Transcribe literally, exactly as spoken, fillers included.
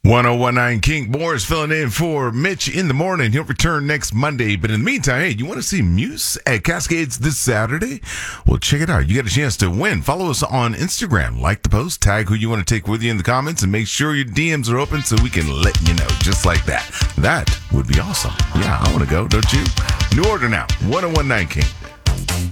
ten nineteen King Morris filling in for Mitch in the morning. He'll return next Monday. But in the meantime, hey, you want to see Muse at Cascades this Saturday? Well, check it out. You got a chance to win. Follow us on Instagram. Like the post, tag who you want to take with you in the comments, and make sure your D Ms are open so we can let you know just like that. That would be awesome. Yeah, I want to go, don't you? New order now. ten nineteen King.